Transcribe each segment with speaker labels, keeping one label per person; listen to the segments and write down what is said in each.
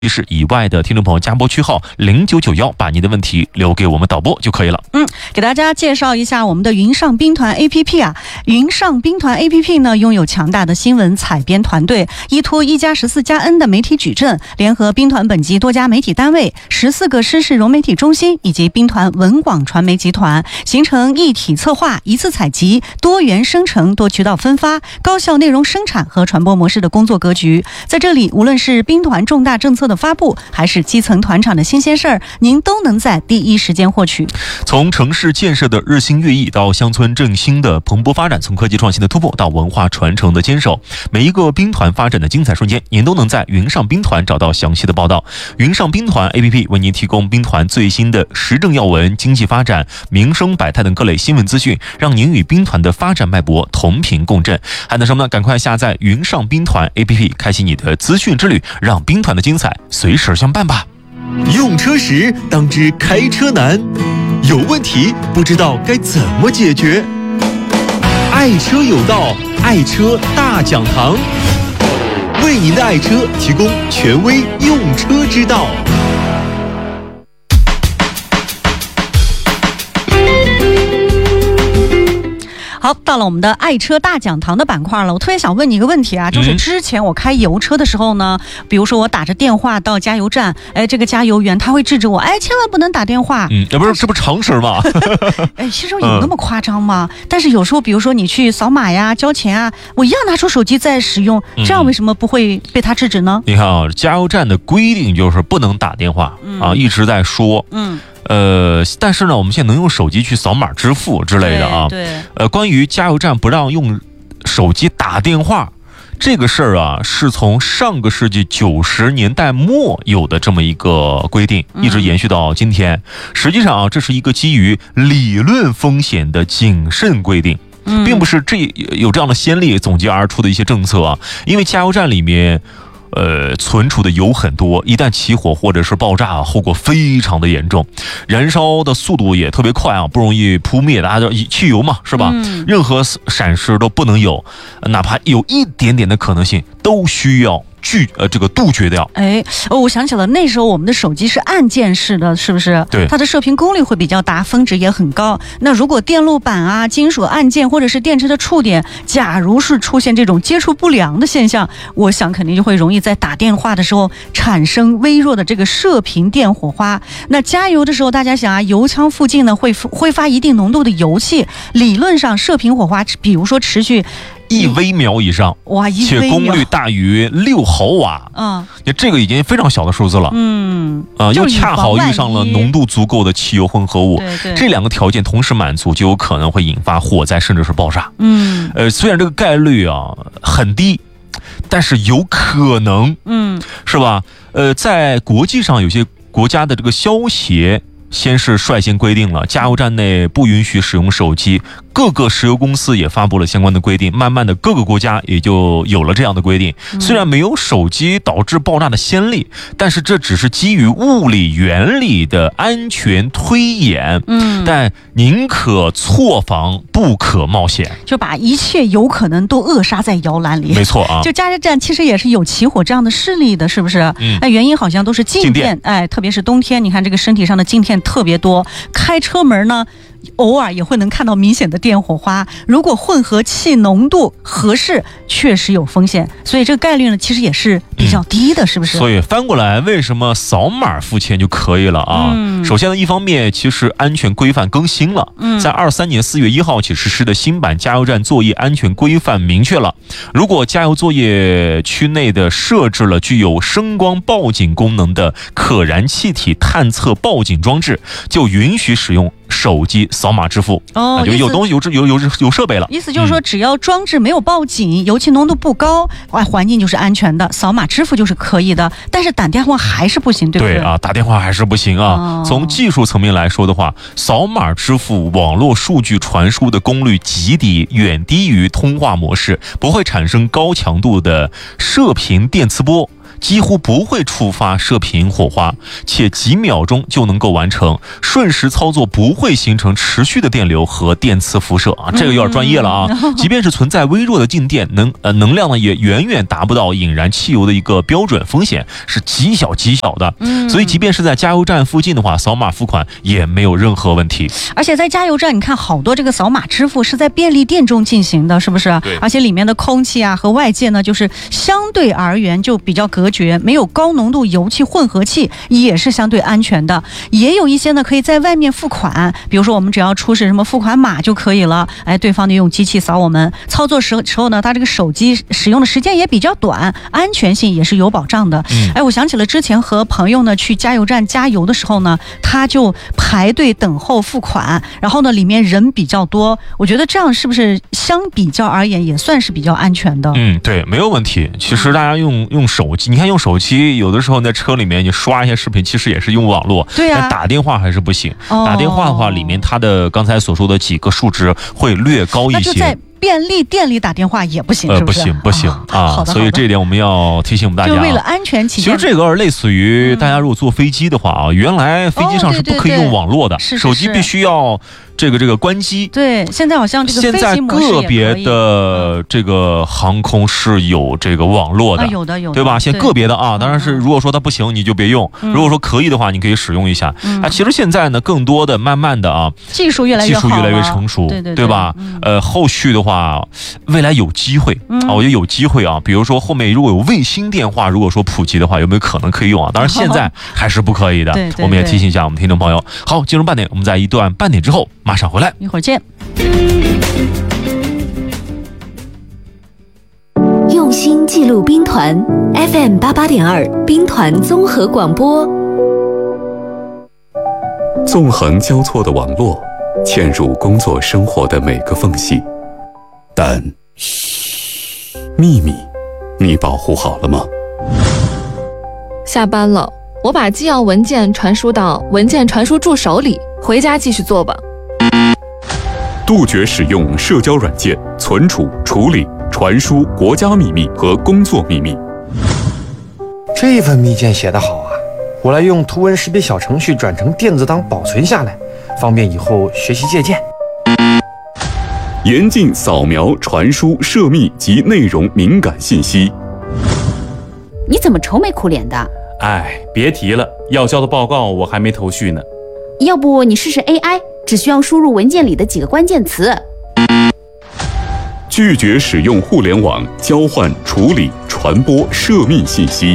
Speaker 1: 市以外的听众朋友加拨区号0991，把您的问题留给我们导播就可以了。
Speaker 2: 给大家介绍一下我们的云上兵团 APP 啊。云上兵团 APP 呢，拥有强大的新闻采编团队，依托1+14+N 的媒体矩阵，联合兵团本级多家媒体单位、14个师事融媒体中心以及兵团文广传媒集团，形成一体策划、一次采集、多元生成、多渠道分发、高效内容生产和传播模式的工作格局。在这里，无论是兵团重大政策的发布，还是基层团场的新鲜事儿，您都能在第一时间获取。
Speaker 1: 从城市建设的日新月异到乡村振兴的蓬勃发展，从科技创新的突破到文化传承的坚守，每一个兵团发展的精彩瞬间，您都能在云上兵团找到详细的报道。云上兵团 APP 为您提供兵团最新的时政要闻、经济发展、民生百态等各类新闻资讯，让您与兵团的发展脉搏同频共振。还等什么呢？赶快下载云上兵团 APP， 开启你的资讯之旅，让兵团的精彩随时相伴吧。
Speaker 3: 用车时当知开车难，有问题不知道该怎么解决。爱车有道，爱车大讲堂，为您的爱车提供权威用车之道。
Speaker 2: 好，到了我们的爱车大讲堂的板块了。我特别想问你一个问题啊，就是之前我开油车的时候呢，比如说我打着电话到加油站，这个加油员他会制止我，千万不能打电话。
Speaker 1: 这不常识吗？
Speaker 2: 其实有那么夸张吗？但是有时候，比如说你去扫码呀、交钱啊，我一样拿出手机在使用，这样为什么不会被他制止呢？
Speaker 1: 你看啊，加油站的规定就是不能打电话一直在说。但是呢，我们现在能用手机去扫码支付之类的啊。
Speaker 2: 对。
Speaker 1: 关于加油站不让用手机打电话这个事儿啊，是从上个世纪90年代末有的这么一个规定，一直延续到今天。实际上啊，这是一个基于理论风险的谨慎规定，并不是有这样的先例总结而出的一些政策啊。因为加油站里面存储的油很多，一旦起火或者是爆炸，后果非常的严重，燃烧的速度也特别快啊，不容易扑灭，大家都汽油嘛，是吧？任何闪失都不能有，哪怕有一点点的可能性，都需要杜绝掉。
Speaker 2: 我想起了那时候我们的手机是按键式的，是不是？
Speaker 1: 对，
Speaker 2: 它的射频功率会比较大，峰值也很高。那如果电路板啊、金属按键或者是电池的触点，假如是出现这种接触不良的现象，我想肯定就会容易在打电话的时候产生微弱的这个射频电火花。那加油的时候，大家想啊，油枪附近呢会挥发一定浓度的油气，理论上射频火花，比如说持续
Speaker 1: 1微秒以上，
Speaker 2: 哇，
Speaker 1: 且功率大于6毫瓦，这个已经非常小的数字了，又恰好遇上了浓度足够的汽油混合物，
Speaker 2: 对，
Speaker 1: 这两个条件同时满足，就有可能会引发火灾甚至是爆炸。虽然这个概率啊很低，但是有可能，是吧？在国际上有些国家的这个消协先是率先规定了加油站内不允许使用手机，各个石油公司也发布了相关的规定，慢慢的各个国家也就有了这样的规定。虽然没有手机导致爆炸的先例，但是这只是基于物理原理的安全推演，但宁可错防不可冒险，就
Speaker 2: 把一切有可能都扼杀在摇篮里。
Speaker 1: 没错啊，
Speaker 2: 就加油站其实也是有起火这样的事例的，是不是？原因好像都是静电，特别是冬天，你看这个身体上的静电特别多，开车门呢偶尔也会能看到明显的电火花，如果混合气浓度合适，确实有风险，所以这个概率呢其实也是比较低的，是不是？
Speaker 1: 所以翻过来，为什么扫码付钱就可以了啊？首先呢，一方面其实安全规范更新了，在23年4月1号起实施的新版加油站作业安全规范明确了，如果加油作业区内的设置了具有声光报警功能的可燃气体探测报警装置，就允许使用手机扫码支付。就有东西有设备了，
Speaker 2: 意思就是说只要装置没有报警，油气浓度不高，环境就是安全的，扫码支付就是可以的。但是打电话还是不行，对不对？
Speaker 1: 对啊，打电话还是不行啊。从技术层面来说的话，扫码支付网络数据传输的功率极低，远低于通话模式，不会产生高强度的射频电磁波， 几乎不会触发射频火花，且几秒钟就能够完成，瞬时操作不会形成持续的电流和电磁辐射啊，这个有点专业了啊。即便是存在微弱的静电，能量呢也远远达不到引燃汽油的一个标准风险，是极小的。所以即便是在加油站附近的话，扫码付款也没有任何问题。
Speaker 2: 而且在加油站，你看好多这个扫码支付是在便利店中进行的，是不是？
Speaker 1: 对。
Speaker 2: 而且里面的空气啊和外界呢，就是相对而言就比较隔绝，没有高浓度油气混合气，也是相对安全的。也有一些呢可以在外面付款，比如说我们只要出示什么付款码就可以了，对方就用机器扫我们。操作时候呢，它这个手机使用的时间也比较短，安全性也是有保障的。我想起了之前和朋友呢去加油站加油的时候呢，他就排队等候付款，然后呢里面人比较多，我觉得这样是不是相比较而言也算是比较安全的？
Speaker 1: 对，没有问题。其实大家用手机，你看用手机有的时候在车里面你刷一些视频，其实也是用网络，
Speaker 2: 对啊，
Speaker 1: 但打电话还是不行。打电话的话，里面它的刚才所说的几个数值会略高一些。
Speaker 2: 那就在便利店里打电话也不行，是不是？
Speaker 1: 不行啊！所以这一点我们要提醒我们大家，
Speaker 2: 就为了安全起见。
Speaker 1: 其实这个类似于大家如果坐飞机的话啊，原来飞机上是不可以用网络的，手机必须要这个关机。
Speaker 2: 对，现在好像这个
Speaker 1: 现在个别的这个航空是有这个网络的，
Speaker 2: 有的，
Speaker 1: 对吧？现在个别的啊，当然是如果说它不行，你就别用；如果说可以的话，你可以使用一下。其实现在呢，更多的慢慢的啊，
Speaker 2: 技术越来越
Speaker 1: 成熟，对吧？后续的话，未来有机会啊，我觉得有机会啊。比如说后面如果有卫星电话，如果说普及的话，有没有可能可以用啊？当然现在还是不可以的。我们也提醒一下我们听众朋友。好，进入半点，我们在一段半点之后马上回来，
Speaker 2: 一会儿见。
Speaker 4: 用心记录兵团 FM88.2 兵团综合广播。
Speaker 5: 纵横交错的网络嵌入工作生活的每个缝隙，但秘密你保护好了吗？
Speaker 6: 下班了，我把纪要文件传输到文件传输助手里，回家继续做吧。
Speaker 5: 杜绝使用社交软件存储、处理、传输国家秘密和工作秘密。
Speaker 7: 这份密件写得好啊，我来用图文识别小程序转成电子档保存下来，方便以后学习借鉴。
Speaker 5: 严禁扫描、传输涉密及内容敏感信息。
Speaker 8: 你怎么愁眉苦脸的？
Speaker 9: 别提了，要交的报告我还没头绪呢。
Speaker 8: 要不你试试 AI， 只需要输入文件里的几个关键词。
Speaker 5: 拒绝使用互联网交换、处理、传播涉密信息。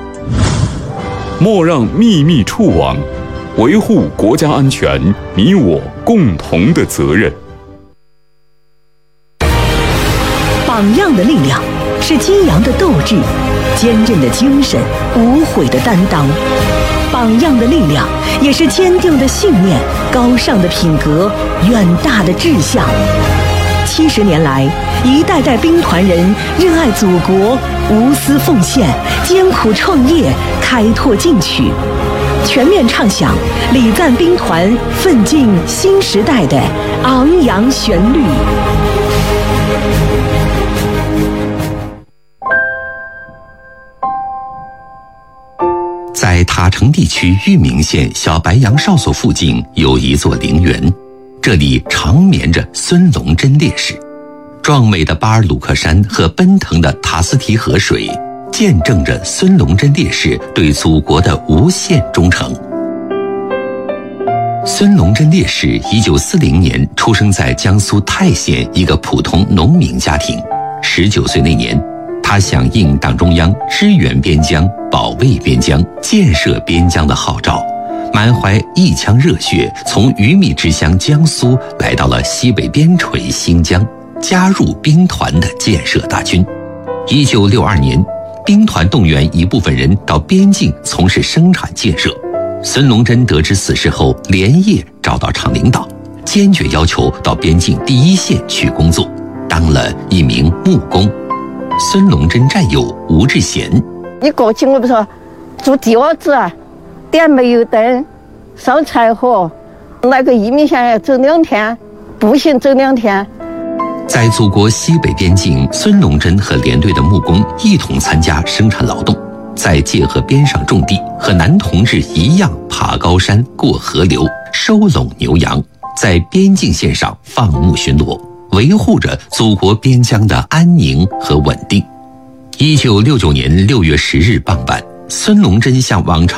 Speaker 5: 莫让秘密触网，维护国家安全，你我共同的责任。
Speaker 10: 榜样的力量是激扬的斗志，坚韧的精神，无悔的担当。榜样的力量也是坚定的信念，高尚的品格，远大的志向。70年来，一代代兵团人热爱祖国，无私奉献，艰苦创业，开拓进取，全面唱响礼赞兵团奋进新时代的昂扬旋律。
Speaker 11: 在塔城地区玉明县小白杨哨所附近有一座陵园，这里长眠着孙龙珍烈士。壮美的巴尔鲁克山和奔腾的塔斯提河水，见证着孙龙珍烈士对祖国的无限忠诚。孙龙珍烈士1940年出生在江苏泰县一个普通农民家庭。19岁那年，他响应党中央支援边疆、保卫边疆、建设边疆的号召，满怀一腔热血，从鱼米之乡江苏来到了西北边陲新疆，加入兵团的建设大军。1962年，兵团动员一部分人到边境从事生产建设。孙龙珍得知此事后，连夜找到厂领导，坚决要求到边境第一线去工作，当了一名木工。孙龙珍战友吴志贤，
Speaker 12: 一过去我不说住地窝子啊，点煤油灯，烧柴火，那个移民线要走2天，步行走2天。
Speaker 11: 在祖国西北边境，孙龙珍和连队的木工一同参加生产劳动。 在界河边上种地，和男同志一样爬高山、过河流、收拢牛羊，在边境线上放牧巡逻，维护着祖国边疆的安宁和稳定。1969年6月10日傍晚，孙龙珍像往常